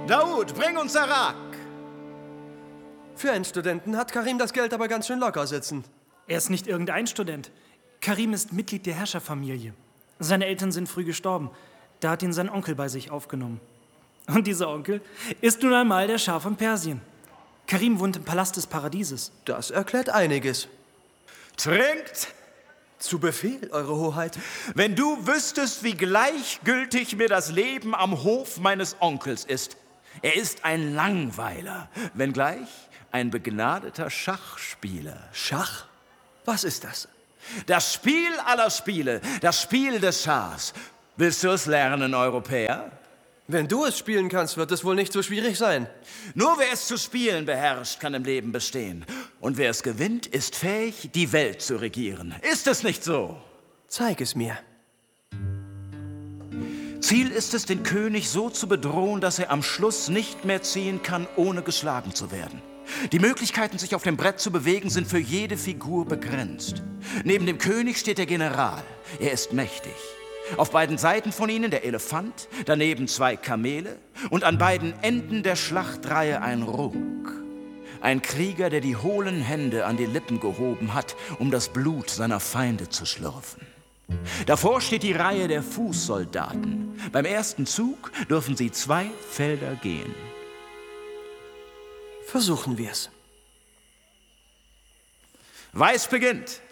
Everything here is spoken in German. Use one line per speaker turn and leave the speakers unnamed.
Daoud, bring uns Arak!
Für einen Studenten hat Karim das Geld aber ganz schön locker sitzen.
Er ist nicht irgendein Student. Karim ist Mitglied der Herrscherfamilie. Seine Eltern sind früh gestorben. Da hat ihn sein Onkel bei sich aufgenommen. Und dieser Onkel ist nun einmal der Schah von Persien. Karim wohnt im Palast des Paradieses.
Das erklärt einiges.
Trinkt!
Zu Befehl, Eure Hoheit.
Wenn du wüsstest, wie gleichgültig mir das Leben am Hof meines Onkels ist. Er ist ein Langweiler, wenngleich ein begnadeter Schachspieler.
Schach? Was ist das?
Das Spiel aller Spiele, das Spiel des Schahs. Willst du es lernen, Europäer?
Wenn du es spielen kannst, wird es wohl nicht so schwierig sein.
Nur wer es zu spielen beherrscht, kann im Leben bestehen. Und wer es gewinnt, ist fähig, die Welt zu regieren. Ist es nicht so?
Zeig es mir.
Ziel ist es, den König so zu bedrohen, dass er am Schluss nicht mehr ziehen kann, ohne geschlagen zu werden. Die Möglichkeiten, sich auf dem Brett zu bewegen, sind für jede Figur begrenzt. Neben dem König steht der General. Er ist mächtig. Auf beiden Seiten von ihnen der Elefant, daneben 2 Kamele und an beiden Enden der Schlachtreihe ein Ruk. Ein Krieger, der die hohlen Hände an die Lippen gehoben hat, um das Blut seiner Feinde zu schlürfen. Davor steht die Reihe der Fußsoldaten. Beim ersten Zug dürfen sie 2 Felder gehen.
Versuchen wir es.
Weiß beginnt.